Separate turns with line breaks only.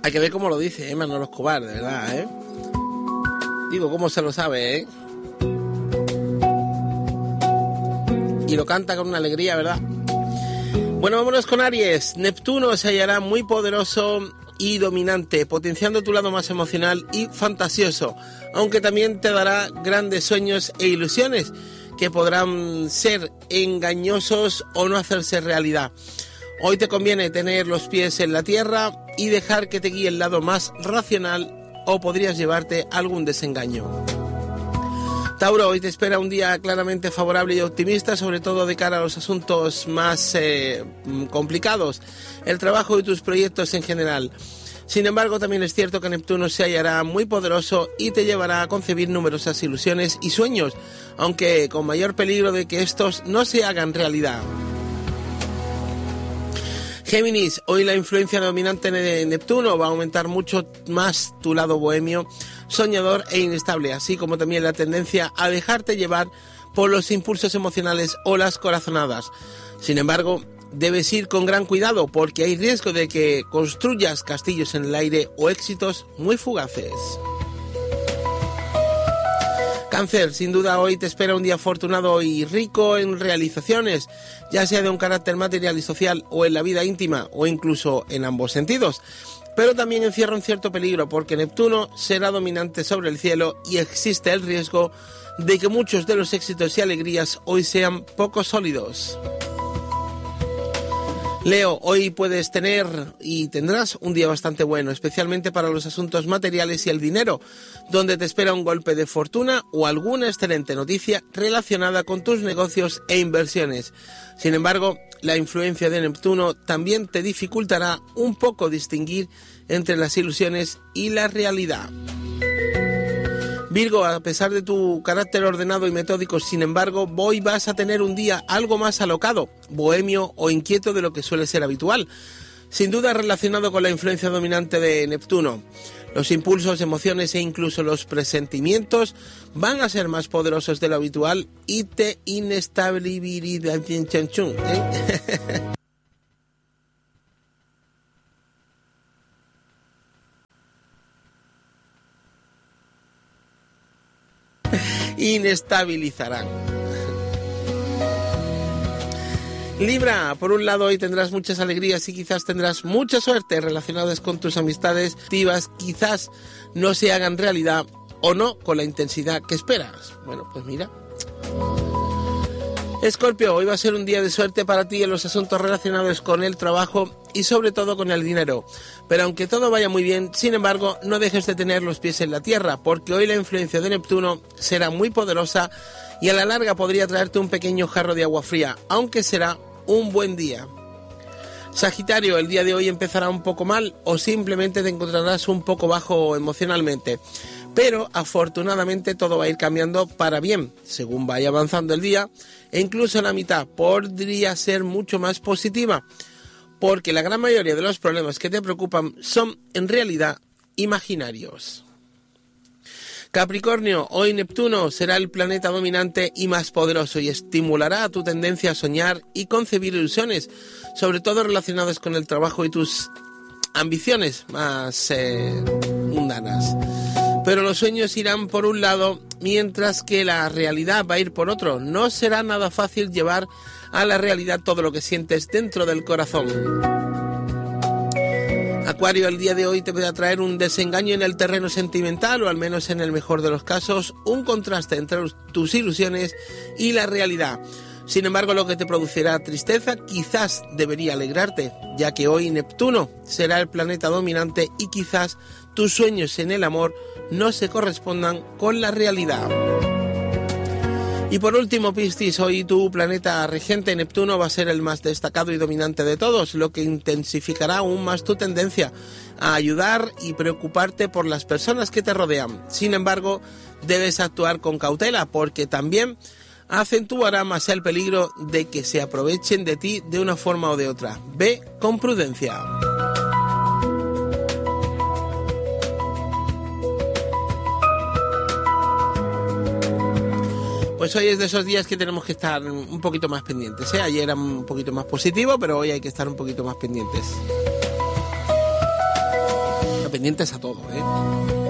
Hay que ver cómo lo dice, Manolo Escobar, de verdad, Digo, cómo se lo sabe, Y lo canta con una alegría, ¿verdad? Bueno, vámonos con Aries. Neptuno se hallará muy poderoso y dominante, potenciando tu lado más emocional y fantasioso, aunque también te dará grandes sueños e ilusiones que podrán ser engañosos o no hacerse realidad. Hoy te conviene tener los pies en la tierra y dejar que te guíe el lado más racional, o podrías llevarte algún desengaño. Tauro, hoy te espera un día claramente favorable y optimista, sobre todo de cara a los asuntos más complicados, el trabajo y tus proyectos en general. Sin embargo, también es cierto que Neptuno se hallará muy poderoso y te llevará a concebir numerosas ilusiones y sueños, aunque con mayor peligro de que estos no se hagan realidad. Géminis, hoy la influencia dominante de Neptuno va a aumentar mucho más tu lado bohemio, soñador e inestable, así como también la tendencia a dejarte llevar por los impulsos emocionales o las corazonadas. Sin embargo, debes ir con gran cuidado porque hay riesgo de que construyas castillos en el aire o éxitos muy fugaces. Cáncer, sin duda hoy te espera un día afortunado y rico en realizaciones, ya sea de un carácter material y social o en la vida íntima o incluso en ambos sentidos. Pero también encierra un cierto peligro porque Neptuno será dominante sobre el cielo y existe el riesgo de que muchos de los éxitos y alegrías hoy sean poco sólidos. Leo, hoy puedes tener y tendrás un día bastante bueno, especialmente para los asuntos materiales y el dinero, donde te espera un golpe de fortuna o alguna excelente noticia relacionada con tus negocios e inversiones. Sin embargo, la influencia de Neptuno también te dificultará un poco distinguir entre las ilusiones y la realidad. Virgo, a pesar de tu carácter ordenado y metódico, sin embargo, hoy vas a tener un día algo más alocado, bohemio o inquieto de lo que suele ser habitual, sin duda relacionado con la influencia dominante de Neptuno. Los impulsos, emociones e incluso los presentimientos van a ser más poderosos de lo habitual y te inestabilizarán. Libra, por un lado hoy tendrás muchas alegrías y quizás tendrás mucha suerte relacionadas con tus amistades activas, quizás no se hagan realidad o no con la intensidad que esperas. Bueno, pues mira. Escorpio, hoy va a ser un día de suerte para ti en los asuntos relacionados con el trabajo y sobre todo con el dinero. Pero aunque todo vaya muy bien, sin embargo, no dejes de tener los pies en la tierra, porque hoy la influencia de Neptuno será muy poderosa y a la larga podría traerte un pequeño jarro de agua fría, aunque será un buen día. Sagitario, el día de hoy empezará un poco mal o simplemente te encontrarás un poco bajo emocionalmente. Pero afortunadamente todo va a ir cambiando para bien según vaya avanzando el día, e incluso la mitad podría ser mucho más positiva, porque la gran mayoría de los problemas que te preocupan son en realidad imaginarios. Capricornio, hoy Neptuno será el planeta dominante y más poderoso y estimulará tu tendencia a soñar y concebir ilusiones, sobre todo relacionadas con el trabajo y tus ambiciones más mundanas. Pero los sueños irán por un lado, mientras que la realidad va a ir por otro. No será nada fácil llevar a la realidad todo lo que sientes dentro del corazón. Acuario, el día de hoy te va a traer un desengaño en el terreno sentimental, o al menos en el mejor de los casos, un contraste entre tus ilusiones y la realidad. Sin embargo, lo que te producirá tristeza quizás debería alegrarte, ya que hoy Neptuno será el planeta dominante y quizás tus sueños en el amor no se correspondan con la realidad. Y por último, Piscis, hoy tu planeta regente Neptuno va a ser el más destacado y dominante de todos, lo que intensificará aún más tu tendencia a ayudar y preocuparte por las personas que te rodean. Sin embargo, debes actuar con cautela porque también acentuará más el peligro de que se aprovechen de ti de una forma o de otra. Ve con prudencia. Pues hoy es de esos días que tenemos que estar un poquito más pendientes, ¿eh? Ayer era un poquito más positivo, pero hoy hay que estar un poquito más pendientes. pendientes a todo, ¿eh?